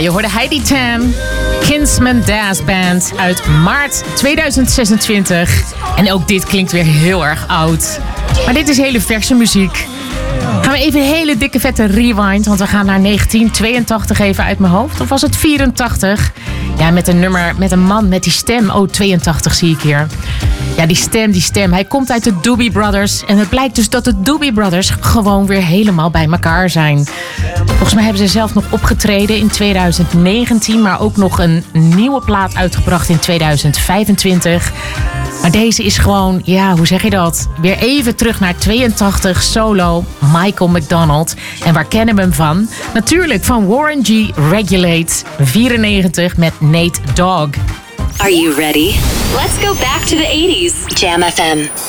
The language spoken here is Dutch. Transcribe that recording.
Je hoorde Heidi Tam, Kinsman Dance Band uit maart 2026. En ook dit klinkt weer heel erg oud. Maar dit is hele verse muziek. Gaan we even een hele dikke vette rewind. Want we gaan naar 1982 even uit mijn hoofd. Of was het 84? Ja, met een nummer, met een man met die stem. Oh, 82 zie ik hier. Ja, die stem. Hij komt uit de Doobie Brothers. En het blijkt dus dat de Doobie Brothers gewoon weer helemaal bij elkaar zijn. Volgens mij hebben ze zelf nog opgetreden in 2019. Maar ook nog een nieuwe plaat uitgebracht in 2025. Maar deze is gewoon, ja, hoe zeg je dat? Weer even terug naar 82, solo, Michael McDonald. En waar kennen we hem van? Natuurlijk van Warren G. Regulate, 94 met Nate Dogg. Are you ready? Let's go back to the 80s. Jam FM.